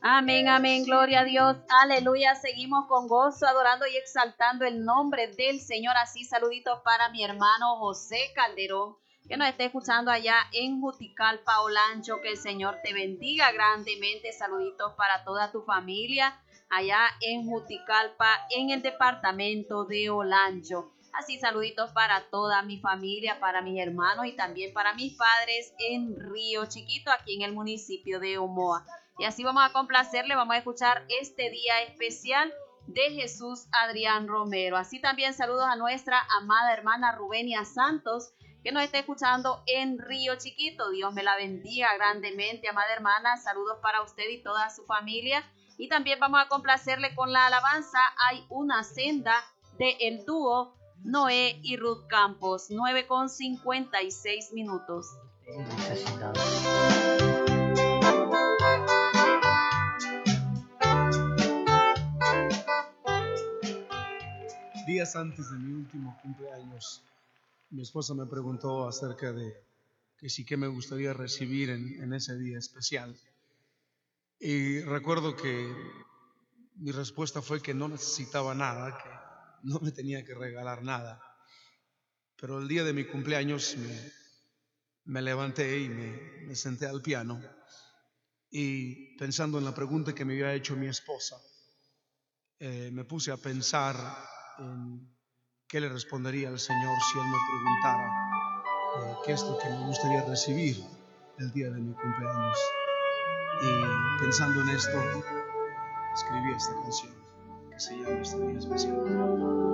Amén, amén, gloria a Dios, aleluya. Seguimos con gozo, adorando y exaltando el nombre del Señor. Así, saluditos para mi hermano José Calderón, que nos esté escuchando allá en Juticalpa, Olancho. Que el Señor te bendiga grandemente. Saluditos para toda tu familia allá en Juticalpa, en el departamento de Olancho. Así, saluditos para toda mi familia, para mis hermanos y también para mis padres en Río Chiquito, aquí en el municipio de Omoa. Y así vamos a complacerle, vamos a escuchar este día especial de Jesús Adrián Romero. Así también saludos a nuestra amada hermana Rubenia Santos, que nos está escuchando en Río Chiquito. Dios me la bendiga grandemente, amada hermana. Saludos para usted y toda su familia. Y también vamos a complacerle con la alabanza Hay una senda de el dúo Noé y Ruth Campos, 9:56. Días antes de mi último cumpleaños, mi esposa me preguntó acerca de que sí que me gustaría recibir en ese día especial. Y recuerdo que mi respuesta fue que no necesitaba nada, que no me tenía que regalar nada. Pero el día de mi cumpleaños me levanté y me senté al piano y pensando en la pregunta que me había hecho mi esposa, me puse a pensar en qué le respondería al Señor si Él me preguntara qué es lo que me gustaría recibir el día de mi cumpleaños. Y pensando en esto, escribí esta canción que se llama Este Día Especial.